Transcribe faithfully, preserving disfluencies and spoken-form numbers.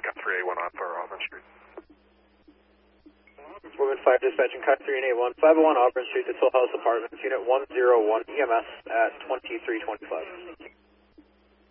got three eight one on for Auburn Street. Woman five dispatching cut three and eight one, five oh one Auburn Street to Toll House Apartments, unit one zero one E M S at twenty-three twenty-five.